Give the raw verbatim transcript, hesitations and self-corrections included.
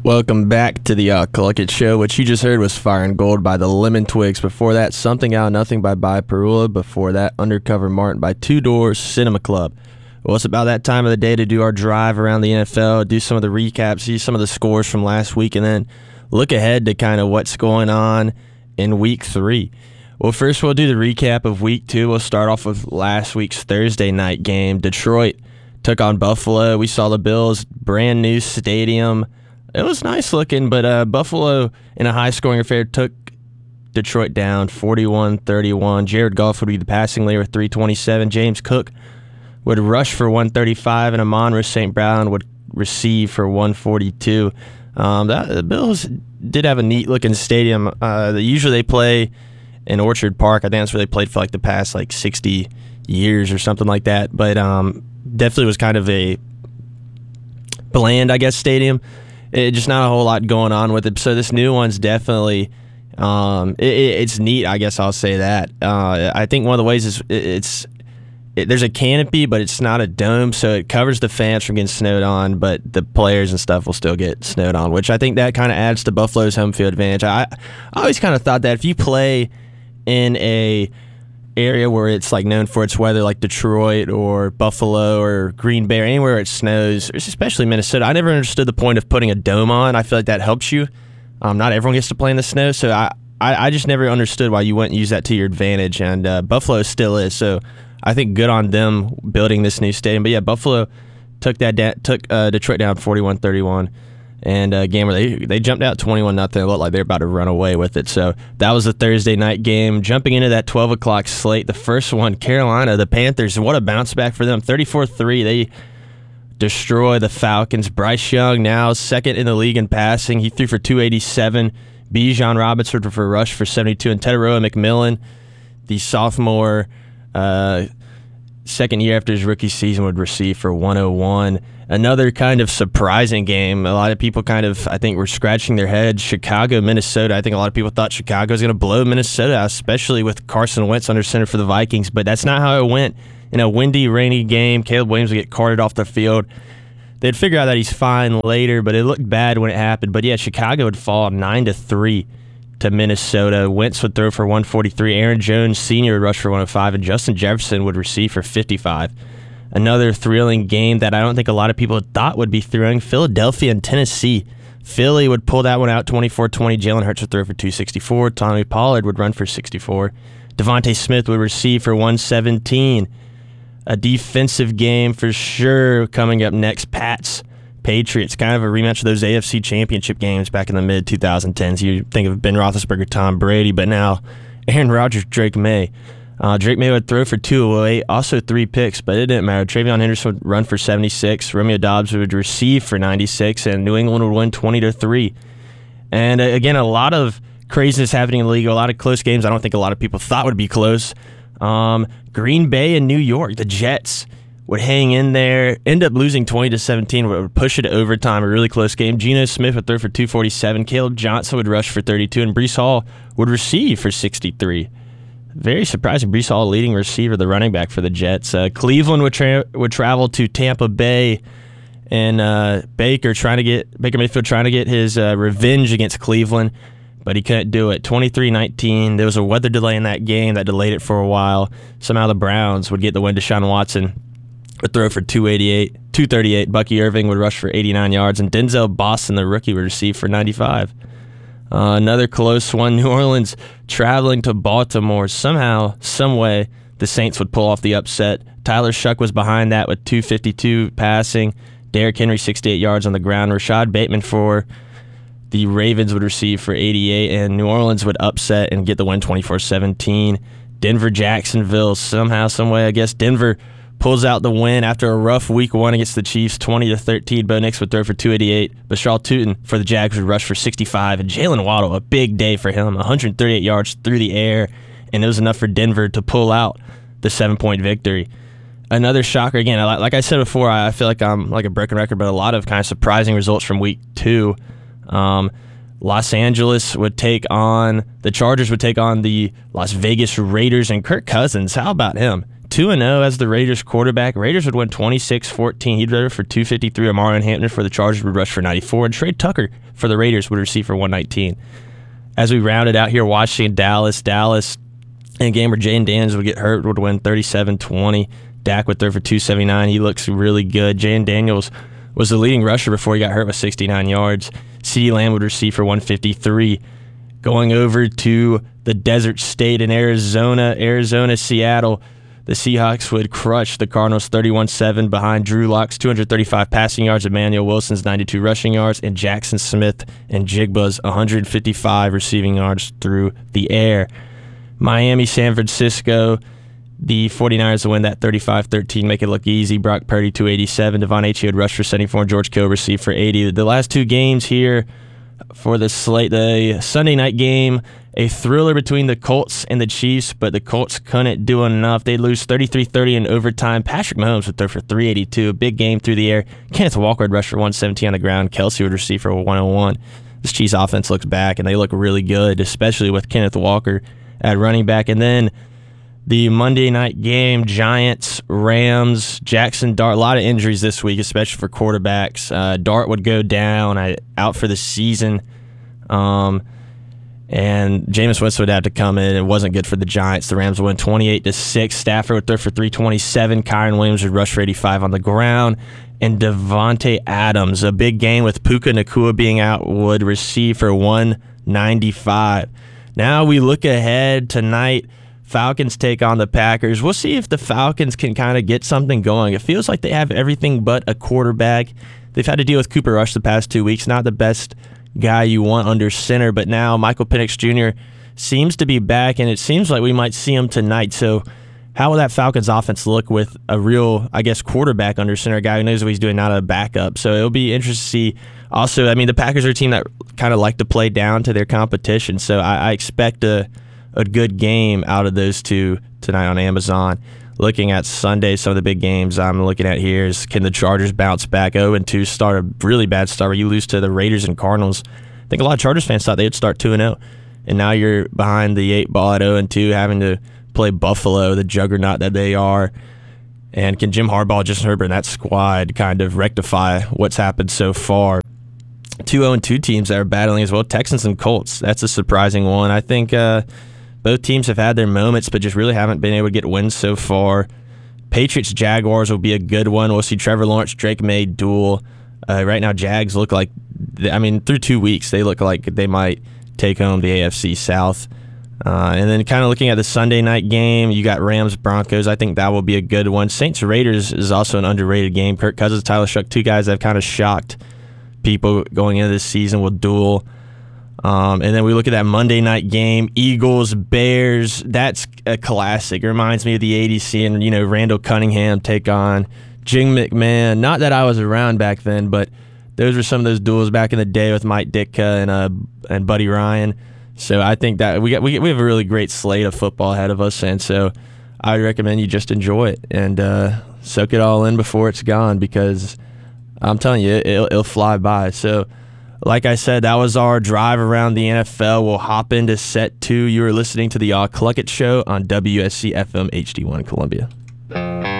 Welcome back to the uh, Cluck It Show. What you just heard was Fire and Gold by the Lemon Twigs. Before that, Something Out of Nothing by By Perula. Before that, Undercover Martin by Two Doors Cinema Club. Well, it's about that time of the day to do our drive around the N F L, do some of the recaps, see some of the scores from last week, and then look ahead to kind of what's going on in week three. Well, first we'll do the recap of week two. We'll start off with last week's Thursday night game. Detroit took on Buffalo. We saw the Bills' brand new stadium. It was nice looking, but uh, Buffalo, in a high-scoring affair, took Detroit down forty-one thirty-one. Jared Goff would be the passing leader with three twenty-seven. James Cook would rush for one thirty-five, and Amon-Ra Saint Brown would receive for one forty-two. Um, that, the Bills did have a neat-looking stadium. Uh, they, usually they play in Orchard Park. I think that's where they played for like the past like sixty years or something like that. But um, definitely was kind of a bland, I guess, stadium. It, just not a whole lot going on with it. So this new one's definitely, um, it, it's neat, I guess I'll say that. Uh, I think one of the ways is it, it's, it, there's a canopy, but it's not a dome, so it covers the fans from getting snowed on, but the players and stuff will still get snowed on, which I think that kind of adds to Buffalo's home field advantage. I, I always kind of thought that if you play in a area where it's like known for its weather, like Detroit or Buffalo or Green Bay or anywhere it snows, especially Minnesota, I never understood the point of putting a dome on. I feel like that helps you. Um, not everyone gets to play in the snow, so I, I, I just never understood why you wouldn't use that to your advantage, and uh, Buffalo still is, so I think good on them building this new stadium. But yeah, Buffalo took that da- took uh, Detroit down forty-one thirty-one. And a game where they they jumped out twenty-one nothing. It looked like they were about to run away with it. So that was the Thursday night game. Jumping into that twelve o'clock slate, the first one, Carolina, the Panthers, what a bounce back for them. thirty-four three, they destroy the Falcons. Bryce Young now second in the league in passing. He threw for two eighty-seven. Bijan Robinson for a rush for seventy-two. And Teteroa McMillan, the sophomore, uh, second year after his rookie season, would receive for one oh one. Another kind of surprising game. A lot of people kind of, I think, were scratching their heads. Chicago, Minnesota. I think a lot of people thought Chicago was going to blow Minnesota out, especially with Carson Wentz under center for the Vikings. But that's not how it went. In a windy, rainy game, Caleb Williams would get carted off the field. They'd figure out that he's fine later, but it looked bad when it happened. But yeah, Chicago would fall nine to three to Minnesota. Wentz would throw for one forty-three. Aaron Jones Senior would rush for one oh five, and Justin Jefferson would receive for fifty-five. Another thrilling game that I don't think a lot of people thought would be thrilling. Philadelphia and Tennessee. Philly would pull that one out twenty-four twenty. Jalen Hurts would throw for two sixty-four. Tommy Pollard would run for sixty-four. Devontae Smith would receive for one seventeen. A defensive game for sure coming up next. Pats, Patriots. Kind of a rematch of those A F C championship games back in the mid twenty tens. You think of Ben Roethlisberger, Tom Brady, but now Aaron Rodgers, Drake May. Uh, Drake May would throw for two oh eight, also three picks, but it didn't matter. Travion Henderson would run for seventy-six. Romeo Doubs would receive for ninety-six, and New England would win twenty to three. And uh, again, a lot of craziness happening in the league, a lot of close games I don't think a lot of people thought would be close. Um, Green Bay and New York, the Jets would hang in there, end up losing twenty to seventeen, would push it to overtime, a really close game. Geno Smith would throw for two forty-seven. Caleb Johnson would rush for thirty-two, and Breece Hall would receive for sixty-three. Very surprising. Breece Hall, leading receiver, the running back for the Jets. Uh, Cleveland would tra- would travel to Tampa Bay, and uh, Baker trying to get Baker Mayfield trying to get his uh, revenge against Cleveland, but he couldn't do it. twenty-three nineteen. There was a weather delay in that game that delayed it for a while. Somehow the Browns would get the win. Deshaun Watson would throw for two eighty-eight, two thirty-eight. Bucky Irving would rush for eighty-nine yards, and Denzel Boston, the rookie, would receive for ninety-five. Uh, another close one, New Orleans traveling to Baltimore. Somehow, some way, the Saints would pull off the upset. Tyler Shuck was behind that with two fifty-two passing. Derrick Henry, sixty-eight yards on the ground. Rashad Bateman for the Ravens would receive for eighty-eight, and New Orleans would upset and get the win twenty-four seventeen. Denver, Jacksonville, somehow, some way, I guess Denver pulls out the win after a rough week one against the Chiefs, twenty to thirteen. Bo Nix would throw for two eighty-eight. Bashal Tutin for the Jags would rush for sixty-five. And Jalen Waddle, a big day for him, one hundred thirty-eight yards through the air. And it was enough for Denver to pull out the seven-point victory. Another shocker, again, like I said before, I feel like I'm like a broken record, but a lot of kind of surprising results from week two. Um, Los Angeles would take on, the Chargers would take on the Las Vegas Raiders, and Kirk Cousins, how about him? two and oh as the Raiders quarterback. Raiders would win twenty-six fourteen. He'd rush for two fifty-three. Omarion Hampton for the Chargers would rush for ninety-four. And Trey Tucker for the Raiders would receive for one nineteen. As we rounded out here, Washington, Dallas. Dallas in a game where Jaden Daniels would get hurt would win thirty-seven twenty. Dak would throw for two seventy-nine. He looks really good. Jaden Daniels was the leading rusher before he got hurt with sixty-nine yards. CeeDee Lamb would receive for one fifty-three. Going over to the desert state in Arizona, Arizona, Seattle, the Seahawks would crush the Cardinals thirty-one seven behind Drew Lock's two thirty-five passing yards, Emmanuel Wilson's ninety-two rushing yards, and Jackson Smith and Jigba's one fifty-five receiving yards through the air. Miami, San Francisco, the 49ers will win that thirty-five thirteen, make it look easy. Brock Purdy, two eighty-seven. Devon Achane would rush for seventy-four. George Kittle received for eighty. The last two games here for the slate, the Sunday night game, a thriller between the Colts and the Chiefs, but the Colts couldn't do enough. They'd lose thirty-three thirty in overtime. Patrick Mahomes would throw for three eighty-two. A big game through the air. Kenneth Walker would rush for one seventeen on the ground. Kelsey would receive for one oh one. This Chiefs offense looks back, and they look really good, especially with Kenneth Walker at running back. And then the Monday night game, Giants, Rams, Jackson Dart. A lot of injuries this week, especially for quarterbacks. Uh, Dart would go down, I, out for the season. Um, and Jameis Winston would have to come in. It wasn't good for the Giants. The Rams would win twenty-eight to six. Stafford would throw for three twenty-seven. Kyron Williams would rush for eighty-five on the ground. And Devontae Adams, a big game with Puka Nacua being out, would receive for one ninety-five. Now we look ahead tonight. Falcons take on the Packers. We'll see if the Falcons can kind of get something going. It feels like they have everything but a quarterback. They've had to deal with Cooper Rush the past two weeks. Not the best guy you want under center, but now Michael Penix Junior seems to be back, and it seems like we might see him tonight. So how will that Falcons offense look with a real, I guess, quarterback under center, a guy who knows what he's doing, not a backup? So it'll be interesting to see. Also, I mean, the Packers are a team that kind of like to play down to their competition, so I, I expect a a good game out of those two tonight on Amazon. Looking at Sunday, some of the big games I'm looking at here is, can the Chargers bounce back? oh and two start a really bad start where you lose to the Raiders and Cardinals. I think a lot of Chargers fans thought they would start two and oh, and now you're behind the eight ball at oh and two, having to play Buffalo, the juggernaut that they are. And can Jim Harbaugh, Justin Herbert, and that squad kind of rectify what's happened so far? Two oh and two teams that are battling as well, Texans and Colts. That's a surprising one. I think uh, both teams have had their moments, but just really haven't been able to get wins so far. Patriots, Jaguars will be a good one. We'll see Trevor Lawrence, Drake May duel. Uh, right now, Jags look like, I mean, through two weeks, they look like they might take home the A F C South. Uh, and then kind of looking at the Sunday night game, you got Rams, Broncos. I think that will be a good one. Saints, Raiders is also an underrated game. Kirk Cousins, Tyler Shuck, two guys that have kind of shocked people going into this season will duel. Um, and then we look at that Monday night game, Eagles, Bears. That's a classic. It reminds me of the eighties, seeing, you know, Randall Cunningham take on Jim McMahon. Not that I was around back then, but those were some of those duels back in the day with Mike Ditka and uh, and Buddy Ryan. So I think that we got we we have a really great slate of football ahead of us, and so I would recommend you just enjoy it and uh, soak it all in before it's gone, because I'm telling you, it'll, it'll fly by. So, like I said, that was our drive around the N F L. We'll hop into set two. You are listening to the Y'all Cluck It Show on W S C F M H D one Columbia.